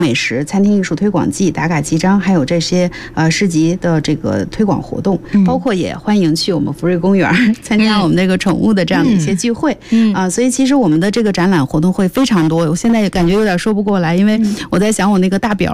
美食、餐厅艺术推广季、打卡集章，还有这些市集的这个推广活动，包括也欢迎去我们福瑞公园参加我们那个宠物的这样的一些聚会所以其实我们的这个展览活动会非常多，我现在也感觉有点说不过来，因为我在想我那个大表